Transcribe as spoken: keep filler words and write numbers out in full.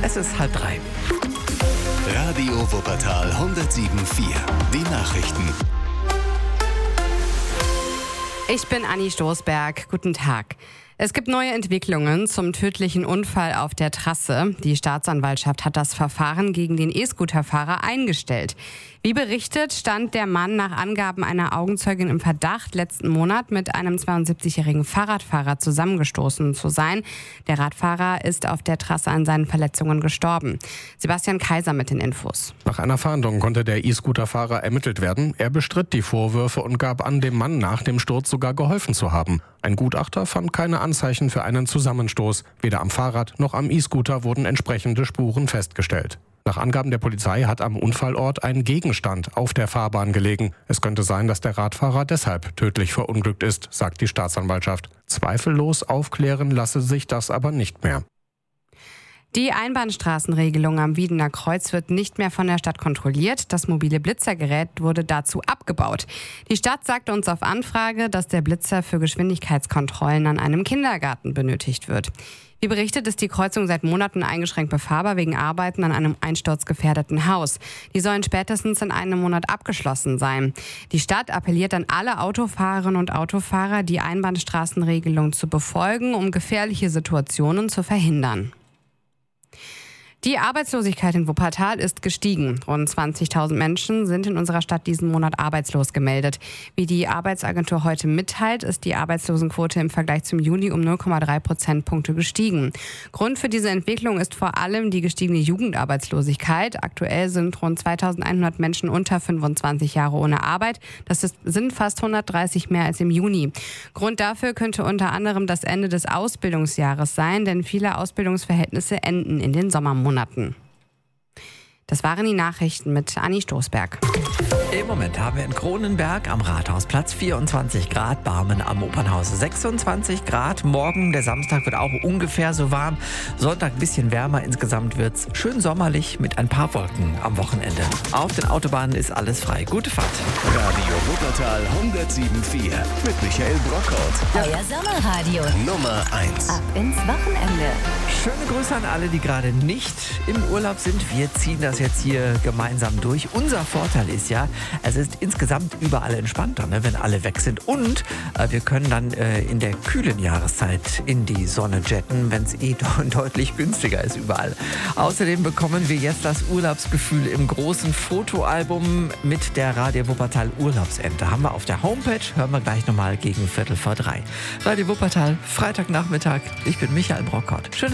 Es ist halb drei. Radio Wuppertal hundertsieben Komma vier. Die Nachrichten. Ich bin Anni Stoßberg. Guten Tag. Es gibt neue Entwicklungen zum tödlichen Unfall auf der Trasse. Die Staatsanwaltschaft hat das Verfahren gegen den E-Scooter-Fahrer eingestellt. Wie berichtet, stand der Mann nach Angaben einer Augenzeugin im Verdacht, letzten Monat mit einem zweiundsiebzigjährigen Fahrradfahrer zusammengestoßen zu sein. Der Radfahrer ist auf der Trasse an seinen Verletzungen gestorben. Sebastian Kaiser mit den Infos. Nach einer Fahndung konnte der E-Scooter-Fahrer ermittelt werden. Er bestritt die Vorwürfe und gab an, dem Mann nach dem Sturz sogar geholfen zu haben. Ein Gutachter fand keine Anzeichen für einen Zusammenstoß. Weder am Fahrrad noch am E-Scooter wurden entsprechende Spuren festgestellt. Nach Angaben der Polizei hat am Unfallort ein Gegenstand auf der Fahrbahn gelegen. Es könnte sein, dass der Radfahrer deshalb tödlich verunglückt ist, sagt die Staatsanwaltschaft. Zweifellos aufklären lasse sich das aber nicht mehr. Die Einbahnstraßenregelung am Wiedener Kreuz wird nicht mehr von der Stadt kontrolliert. Das mobile Blitzergerät wurde dazu abgebaut. Die Stadt sagte uns auf Anfrage, dass der Blitzer für Geschwindigkeitskontrollen an einem Kindergarten benötigt wird. Wie berichtet, ist die Kreuzung seit Monaten eingeschränkt befahrbar wegen Arbeiten an einem einsturzgefährdeten Haus. Die sollen spätestens in einem Monat abgeschlossen sein. Die Stadt appelliert an alle Autofahrerinnen und Autofahrer, die Einbahnstraßenregelung zu befolgen, um gefährliche Situationen zu verhindern. Die Arbeitslosigkeit in Wuppertal ist gestiegen. Rund zwanzigtausend Menschen sind in unserer Stadt diesen Monat arbeitslos gemeldet. Wie die Arbeitsagentur heute mitteilt, ist die Arbeitslosenquote im Vergleich zum Juni um null Komma drei Prozentpunkte gestiegen. Grund für diese Entwicklung ist vor allem die gestiegene Jugendarbeitslosigkeit. Aktuell sind rund zweitausendeinhundert Menschen unter fünfundzwanzig Jahre ohne Arbeit. Das ist, sind fast hundertdreißig mehr als im Juni. Grund dafür könnte unter anderem das Ende des Ausbildungsjahres sein, denn viele Ausbildungsverhältnisse enden in den Sommermonaten. Das waren die Nachrichten mit Anni Stoßberg. Im Moment haben wir in Kronenberg am Rathausplatz vierundzwanzig Grad, Barmen am Opernhaus sechsundzwanzig Grad. Morgen, der Samstag, wird auch ungefähr so warm. Sonntag ein bisschen wärmer. Insgesamt wird es schön sommerlich mit ein paar Wolken am Wochenende. Auf den Autobahnen ist alles frei. Gute Fahrt. Radio Wuppertal hundertsieben Komma vier mit Michael Brockhaus. Euer Sommerradio. Nummer eins. Ab ins Wochenende. Schöne Grüße an alle, die gerade nicht im Urlaub sind. Wir ziehen das jetzt hier gemeinsam durch. Unser Vorteil ist ja, es ist insgesamt überall entspannter, ne, wenn alle weg sind. Und äh, wir können dann äh, in der kühlen Jahreszeit in die Sonne jetten, wenn es eh deutlich günstiger ist überall. Außerdem bekommen wir jetzt das Urlaubsgefühl im großen Fotoalbum mit der Radio Wuppertal Urlaubsente. Haben wir auf der Homepage, hören wir gleich nochmal gegen Viertel vor drei. Radio Wuppertal, Freitagnachmittag. Ich bin Michael Brockhaus. Schönes